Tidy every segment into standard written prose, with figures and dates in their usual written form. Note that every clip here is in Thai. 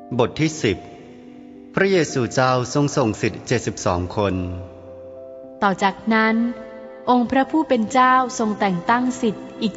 บทที่10พระเยซูเจ้าทรงส่งศิษย์72 คนต่อจากนั้นองค์พระผู้เป็นเจ้าทรงแต่งตั้งศิษย์อีก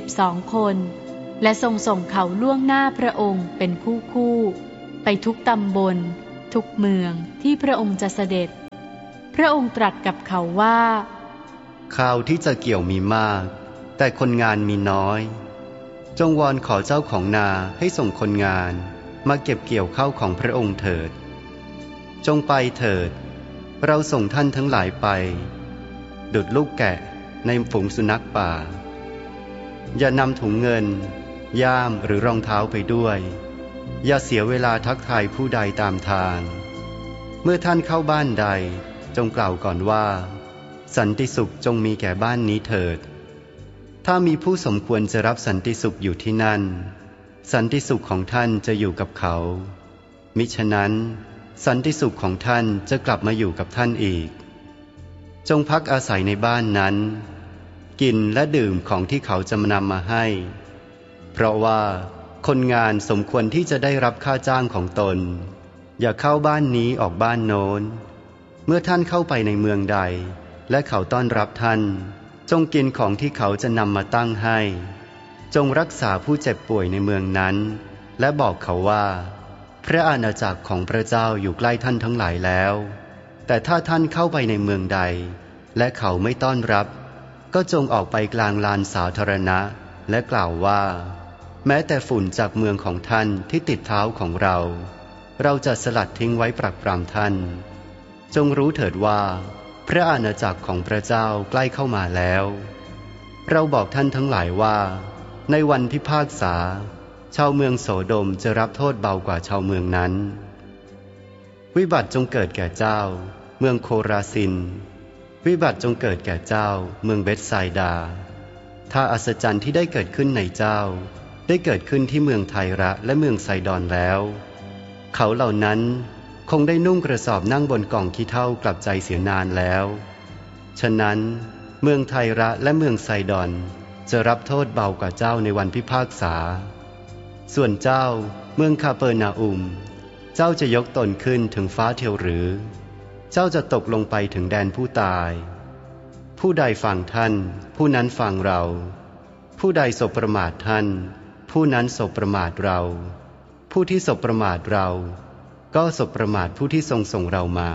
72 คนและทรงส่งเขาล่วงหน้าพระองค์เป็นคู่ไปทุกตำบลทุกเมืองที่พระองค์จะเสด็จพระองค์ตรัสกับเขาว่าข้าวที่จะเกี่ยวมีมากแต่คนงานมีน้อยจงวอนขอเจ้าของนาให้ส่งคนงานมาเก็บเกี่ยวข้าวของพระองค์เถิดจงไปเถิดเราส่งท่านทั้งหลายไปดุจลูกแกะในฝูงสุนัขป่าอย่านำถุงเงินย่ามหรือรองเท้าไปด้วยอย่าเสียเวลาทักทายผู้ใดตามทางเมื่อท่านเข้าบ้านใดจงกล่าวก่อนว่าสันติสุขจงมีแก่บ้านนี้เถิดถ้ามีผู้สมควรจะรับสันติสุขอยู่ที่นั่นสันติสุขของท่านจะอยู่กับเขามิฉะนั้นสันติสุขของท่านจะกลับมาอยู่กับท่านอีกจงพักอาศัยในบ้านนั้นกินและดื่มของที่เขาจะนำมาให้เพราะว่าคนงานสมควรที่จะได้รับค่าจ้างของตนอย่าเข้าบ้านนี้ออกบ้านโน้นเมื่อท่านเข้าไปในเมืองใดและเขาต้อนรับท่านจงกินของที่เขาจะนำมาตั้งให้จงรักษาผู้เจ็บป่วยในเมืองนั้นและบอกเขาว่าพระอาณาจักรของพระเจ้าอยู่ใกล้ท่านทั้งหลายแล้วแต่ถ้าท่านเข้าไปในเมืองใดและเขาไม่ต้อนรับก็จงออกไปกลางลานสาธารณะและกล่าวว่าแม้แต่ฝุ่นจากเมืองของท่านที่ติดเท้าของเราจะสลัดทิ้งไว้ปรักปรำท่านจงรู้เถิดว่าพระอาณาจักรของพระเจ้าใกล้เข้ามาแล้วเราบอกท่านทั้งหลายว่าในวันพิพากษาชาวเมืองโสโดมจะรับโทษเบากว่าชาวเมืองนั้นวิบัติจงเกิดแก่เจ้าเมืองโคราซินวิบัติจงเกิดแก่เจ้าเมืองเบธไซดาถ้าอัศจรรย์ที่ได้เกิดขึ้นในเจ้าได้เกิดขึ้นที่เมืองไทระและเมืองไซดอนแล้วเขาเหล่านั้นคงได้นุ่งกระสอบนั่งบนกองขี้เถ้ากลับใจเสียนานแล้วฉะนั้นเมืองไทระและเมืองไซดอนจะรับโทษเบากว่าเจ้าในวันพิพากษาส่วนเจ้าเมืองคาเปอร์นาอุมเจ้าจะยกตนขึ้นถึงฟ้าเทียวหรือเจ้าจะตกลงไปถึงแดนผู้ตายผู้ใดฟังท่านผู้นั้นฟังเราผู้ใดสบประมาทท่านผู้นั้นสบประมาทเราผู้ที่สบประมาทเราก็สบประมาทผู้ที่ทรงส่งเรามา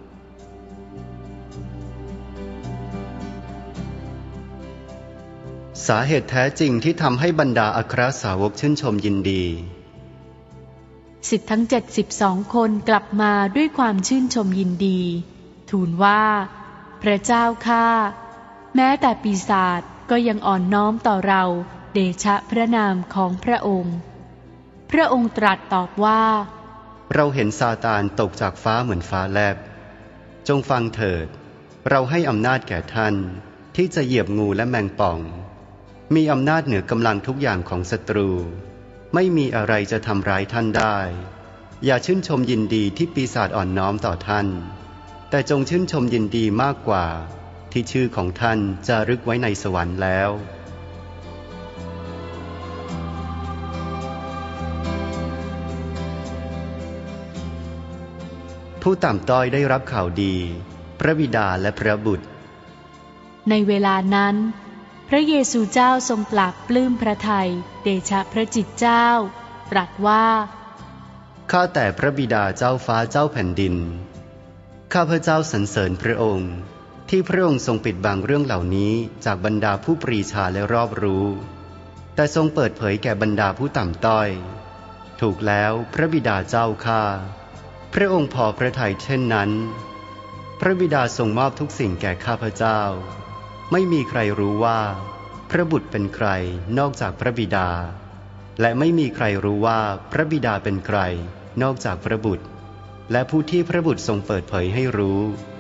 สาเหตุแท้จริงที่ทำให้บรรดาอัครสาวกชื่นชมยินดีศิษย์ทั้ง72 คนกลับมาด้วยความชื่นชมยินดีทูลว่าพระเจ้าข้าแม้แต่ปีศาจก็ยังอ่อนน้อมต่อเราเดชะพระนามของพระองค์พระองค์ตรัสตอบว่าเราเห็นซาตานตกจากฟ้าเหมือนฟ้าแลบจงฟังเถิดเราให้อำนาจแก่ท่านที่จะเหยียบงูและแมงป่องมีอำนาจเหนือกำลังทุกอย่างของศัตรูไม่มีอะไรจะทำร้ายท่านได้อย่าชื่นชมยินดีที่ปีศาจอ่อนน้อมต่อท่านแต่จงชื่นชมยินดีมากกว่าที่ชื่อของท่านจะรึกไว้ในสวรรค์แล้วผู้ต่ำต้อยได้รับข่าวดีพระบิดาและพระบุตรในเวลานั้นพระเยซูเจ้าทรงปราบปลื้มพระทัยเดชะพระจิตเจ้าตรัสว่าข้าแต่พระบิดาเจ้าฟ้าเจ้าแผ่นดินข้าพเจ้าสรรเสริญพระองค์ที่พระองค์ทรงปิดบังเรื่องเหล่านี้จากบรรดาผู้ปรีชาและรอบรู้แต่ทรงเปิดเผยแก่บรรดาผู้ต่ำต้อยถูกแล้วพระบิดาเจ้าข้าพระองค์พอพระทัยเช่นนั้นพระบิดาทรงมอบทุกสิ่งแก่ข้าพเจ้าไม่มีใครรู้ว่าพระบุตรเป็นใครนอกจากพระบิดาและไม่มีใครรู้ว่าพระบิดาเป็นใครนอกจากพระบุตรและผู้ที่พระบุตรทรงเปิดเผยให้รู้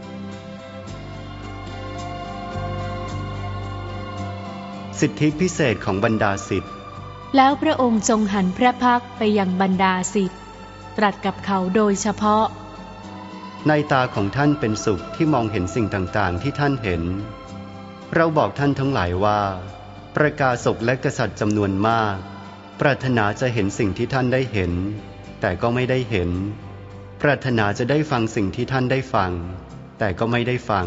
สิทธิพิเศษของบรรดาศิษย์แล้วพระองค์ทรงหันพระพักไปยังบรรดาศิษย์ตรัสกับเขาโดยเฉพาะในตาของท่านเป็นสุขที่มองเห็นสิ่งต่างๆที่ท่านเห็นเราบอกท่านทั้งหลายว่าประกาศกและกษัตริย์จำนวนมากปรารถนาจะเห็นสิ่งที่ท่านได้เห็นแต่ก็ไม่ได้เห็นปรารถนาจะได้ฟังสิ่งที่ท่านได้ฟังแต่ก็ไม่ได้ฟัง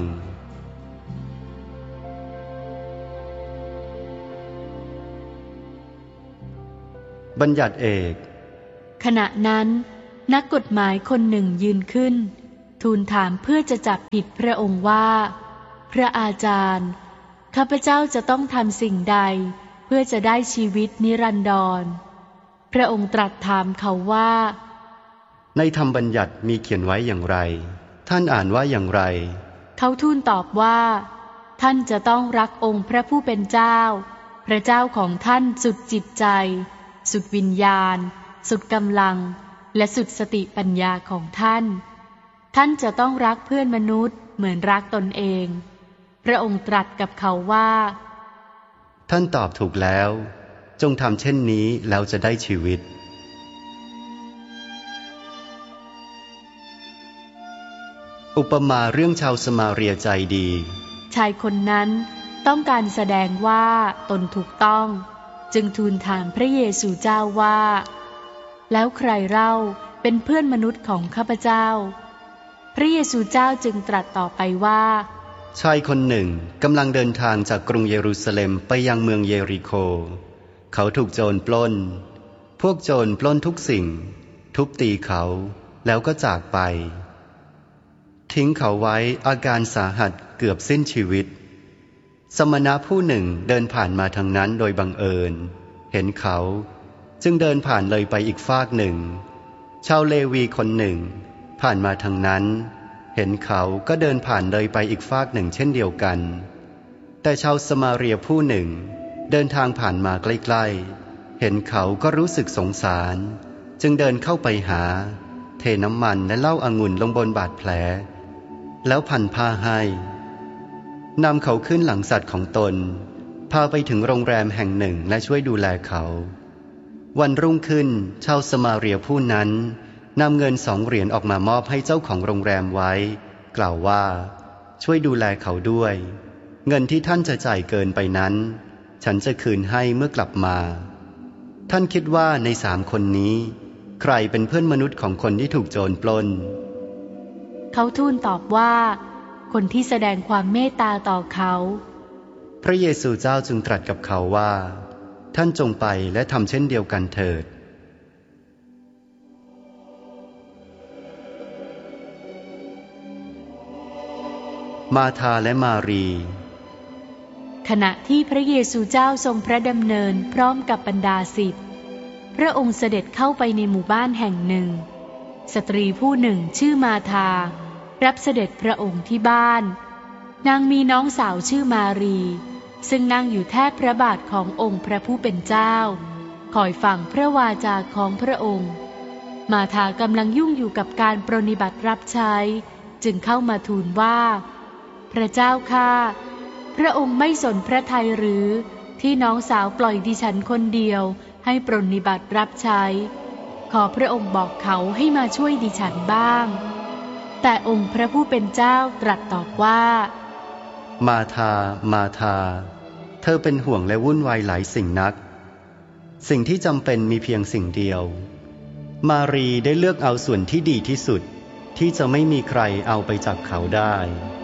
บัญญัติเอกขณะนั้นนักกฎหมายคนหนึ่งยืนขึ้นทูลถามเพื่อจะจับผิดพระองค์ว่าพระอาจารย์ข้าพเจ้าจะต้องทำสิ่งใดเพื่อจะได้ชีวิตนิรันดรพระองค์ตรัสถามเขาว่าในธรรมบัญญัติมีเขียนไว้อย่างไรท่านอ่านว่าอย่างไรเขาทูลตอบว่าท่านจะต้องรักองค์พระผู้เป็นเจ้าพระเจ้าของท่านสุดจิตใจสุดวิญญาณสุดกำลังและสุดสติปัญญาของท่านท่านจะต้องรักเพื่อนมนุษย์เหมือนรักตนเองพระองค์ตรัสกับเขาว่าท่านตอบถูกแล้วจงทำเช่นนี้แล้วจะได้ชีวิตอุปมาเรื่องชาวสมาเรียใจดีชายคนนั้นต้องการแสดงว่าตนถูกต้องจึงทูลถามพระเยซูเจ้าว่าแล้วใครเล่าเป็นเพื่อนมนุษย์ของข้าพเจ้าพระเยซูเจ้าจึงตรัสต่อไปว่าชายคนหนึ่งกำลังเดินทางจากกรุงเยรูซาเล็มไปยังเมืองเยริโคเขาถูกโจรปล้นพวกโจรปล้นทุกสิ่งทุบตีเขาแล้วก็จากไปทิ้งเขาไว้อาการสาหัสเกือบสิ้นชีวิตสมณะผู้หนึ่งเดินผ่านมาทางนั้นโดยบังเอิญเห็นเขาจึงเดินผ่านเลยไปอีกฟากหนึ่งชาวเลวีคนหนึ่งผ่านมาทางนั้นเห็นเขาก็เดินผ่านเลยไปอีกฟากหนึ่งเช่นเดียวกันแต่ชาวสมาเรียผู้หนึ่งเดินทางผ่านมาใกล้ๆเห็นเขาก็รู้สึกสงสารจึงเดินเข้าไปหาเทน้ำมันและเหล้าองุ่นลงบนบาดแผลแล้วพันผ้าให้นำเขาขึ้นหลังสัตว์ของตนพาไปถึงโรงแรมแห่งหนึ่งและช่วยดูแลเขาวันรุ่งขึ้นชาวสมาเรียผู้นั้นนำเงิน2 เหรียญออกมามอบให้เจ้าของโรงแรมไว้กล่าวว่าช่วยดูแลเขาด้วยเงินที่ท่านจะจ่ายเกินไปนั้นฉันจะคืนให้เมื่อกลับมาท่านคิดว่าใน3 คนนี้ใครเป็นเพื่อนมนุษย์ของคนที่ถูกโจรปล้นเขาทูลตอบว่าคนที่แสดงความเมตตาต่อเขาพระเยซูเจ้าจึงตรัสกับเขาว่าท่านจงไปและทำเช่นเดียวกันเถิดมาธาและมารีขณะที่พระเยซูเจ้าทรงพระดำเนินพร้อมกับบรรดาศิษย์พระองค์เสด็จเข้าไปในหมู่บ้านแห่งหนึ่งสตรีผู้หนึ่งชื่อมาธารับเสด็จพระองค์ที่บ้านนางมีน้องสาวชื่อมารีซึ่งนั่งอยู่แทบพระบาทขององค์พระผู้เป็นเจ้าคอยฟังพระวาจาของพระองค์มาธากำลังยุ่งอยู่กับการปรนนิบัติรับใช้จึงเข้ามาทูลว่าพระเจ้าข้าพระองค์ไม่สนพระทัยหรือที่น้องสาวปล่อยดิฉันคนเดียวให้ปรนนิบัติรับใช้ขอพระองค์บอกเขาให้มาช่วยดิฉันบ้างแต่องค์พระผู้เป็นเจ้าตรัสตอบว่ามาธามาธาเธอเป็นห่วงและวุ่นวายหลายสิ่งนักสิ่งที่จำเป็นมีเพียงสิ่งเดียวมารีได้เลือกเอาส่วนที่ดีที่สุดที่จะไม่มีใครเอาไปจากเขาได้